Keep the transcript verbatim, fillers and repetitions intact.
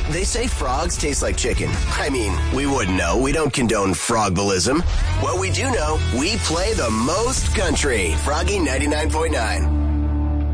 They say frogs taste like chicken. I mean, we wouldn't know. We don't condone frogvalism. What we do know, we play the most country. Froggy ninety-nine point nine.